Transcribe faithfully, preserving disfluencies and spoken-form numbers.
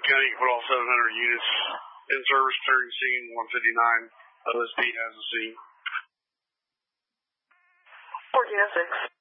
County can put all seven hundred units in service during scene one fifty-nine. O S P has a scene. fourteen oh six.